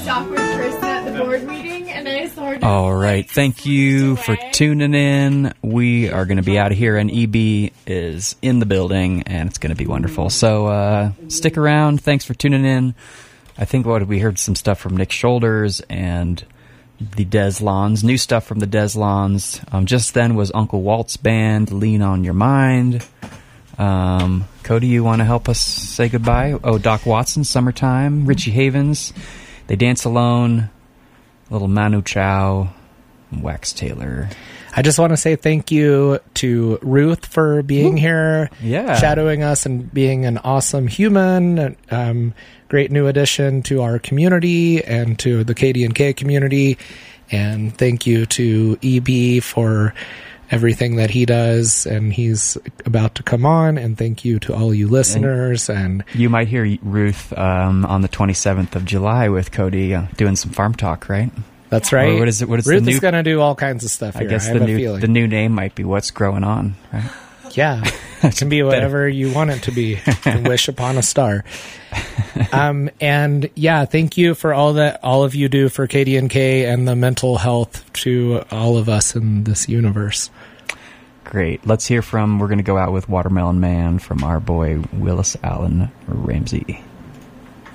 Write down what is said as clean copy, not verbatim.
awkward person at the board meeting, and I sort of... All right. Thank you for tuning in. We are going to be out of here, and EB is in the building, and it's going to be wonderful. So stick around. Thanks for tuning in. I think we heard some stuff from Nick Shoulders and the Deslons, new stuff from the Deslons. Just then was Uncle Walt's band, Lean on Your Mind. Cody, you want to help us say goodbye? Oh, Doc Watson, Summertime, Richie Havens, They Dance Alone, little Manu Chao, Wax Taylor. I just want to say thank you to Ruth for being here, shadowing us and being an awesome human. Great new addition to our community and to the KD&K community. And thank you to EB for everything that he does, and he's about to come on. And thank you to all you listeners. And you might hear Ruth on the 27th of July with Cody doing some farm talk, right? That's right. What is it? Ruth is going to do all kinds of stuff here. I guess I have a feeling. The new name might be What's Growing On, right? Yeah. It can be whatever you want it to be. And wish upon a star. And yeah, thank you for all of you do for KD&K and the mental health to all of us in this universe. Great. We're going to go out with Watermelon Man from our boy Willis Allen Ramsey.